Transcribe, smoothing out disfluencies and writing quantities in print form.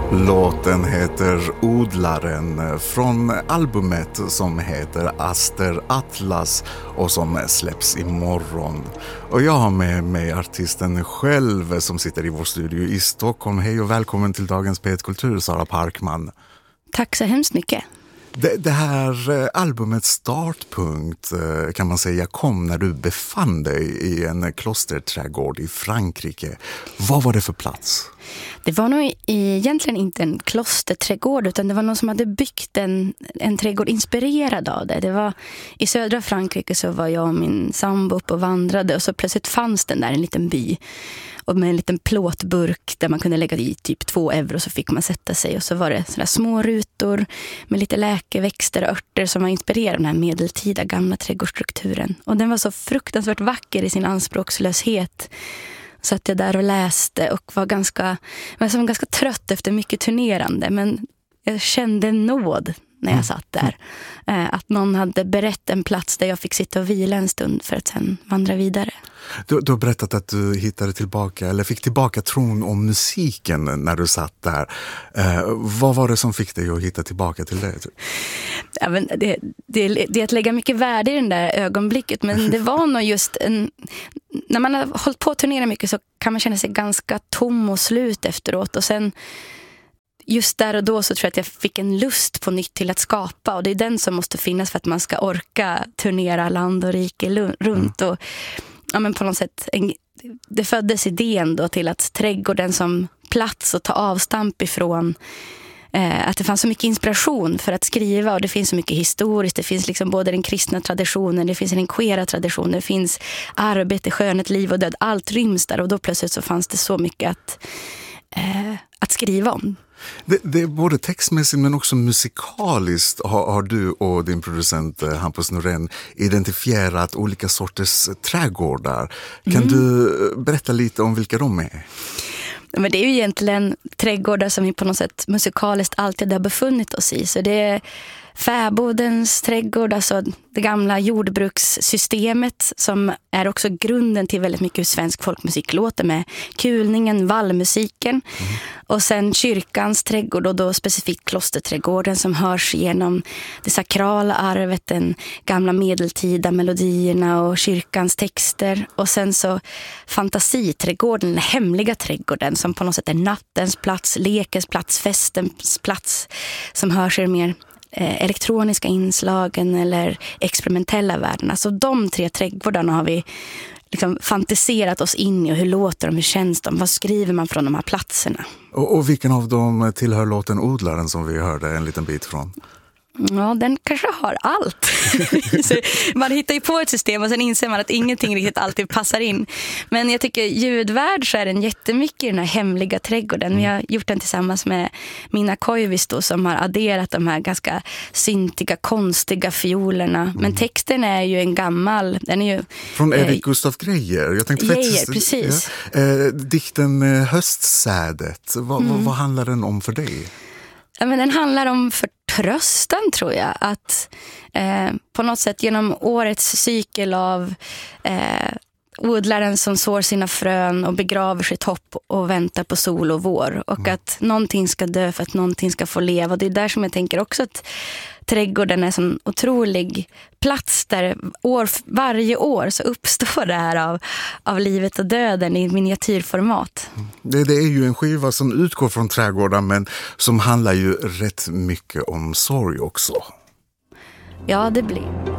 Låten heter Odlaren från albumet som heter Aster Atlas och som släpps imorgon. Och jag har med mig artisten själv som sitter i vår studio i Stockholm. Hej och välkommen till dagens P1 Kultur, Sara Parkman. Tack så hemskt mycket. Det här albumets startpunkt kan man säga kom när du befann dig i en klosterträdgård i Frankrike. Vad var det för plats? Det var nog egentligen inte en klosterträdgård utan det var någon som hade byggt en trädgård inspirerad av det. Det var i södra Frankrike, så var jag och min sambo upp och vandrade och så plötsligt fanns den där en liten by och med en liten plåtburk där man kunde lägga i typ 2 euro, så fick man sätta sig och så var det sådana små rutor med lite läkeväxter och örter som var inspirerade av den här medeltida gamla trädgårdsstrukturen. Och den var så fruktansvärt vacker i sin anspråkslöshet. Så att jag där och läste och var ganska trött efter mycket turnerande. Men jag kände nåd när jag satt där. Att någon hade berett en plats där jag fick sitta och vila en stund för att sen vandra vidare. Du har berättat att du hittade tillbaka, eller fick tillbaka tron om musiken när du satt där. Vad var det som fick dig att hitta tillbaka till det? Ja, men det är att lägga mycket värde i den där ögonblicket. Men det var nog just när man har hållit på att turnera mycket så kan man känna sig ganska tom och slut efteråt. Och sen just där och då så tror jag att jag fick en lust på nytt till att skapa. Och det är den som måste finnas för att man ska orka turnera land och rike runt. Och ja, men på något sätt det föddes idén då till att trädgården som plats att ta avstamp ifrån, att det fanns så mycket inspiration för att skriva, och det finns så mycket historiskt. Det finns liksom både den kristna traditionen, det finns den queera traditionen, det finns arbete, skönhet, liv och död. Allt ryms där, och då plötsligt så fanns det så mycket att skriva om. Det är både textmässigt men också musikaliskt har du och din producent Hampus Norén identifierat olika sorters trädgårdar. Kan du berätta lite om vilka de är? Men det är ju egentligen trädgårdar som vi på något sätt musikaliskt alltid har befunnit oss i. Så det är fäbodens trädgård, alltså det gamla jordbrukssystemet som är också grunden till väldigt mycket hur svensk folkmusik låter, med kulningen, vallmusiken. Och sen kyrkans trädgård, och då specifikt klosterträdgården som hörs genom det sakrala arvet, den gamla medeltida melodierna och kyrkans texter. Och sen så fantasiträdgården, den hemliga trädgården som på något sätt är nattens plats, lekens plats, festens plats, som hörs i mer elektroniska inslagen eller experimentella världen. Alltså de 3 trädgårdarna har vi liksom fantiserat oss in i, och hur låter de, hur känns de, vad skriver man från de här platserna. Och vilken av dem tillhör låten Odlaren som vi hörde en liten bit från? Ja, den kanske har allt. Man hittar ju på ett system och sen inser man att ingenting riktigt alltid passar in. Men jag tycker ljudvärd så är den jättemycket i den här hemliga trädgården. Vi har gjort den tillsammans med Minna Koivisto som har adderat de här ganska syntiga, konstiga fiolerna. Men texten är ju en gammal, den är ju från Erik Gustaf Greijer. Jag tänkte Greijer, precis. Dikten Höstsädet. Vad handlar den om för dig? Ja, men den handlar om förtröstan, tror jag. Att på något sätt genom årets cykel av odlaren som sår sina frön och begraver sitt hopp och väntar på sol och vår. Och att någonting ska dö för att någonting ska få leva. Och det är där som jag tänker också att trädgården är en sån otrolig plats där varje år så uppstår det här av livet och döden i miniatyrformat. Det är ju en skiva som utgår från trädgården, men som handlar ju rätt mycket om sorg också. Ja, det blir.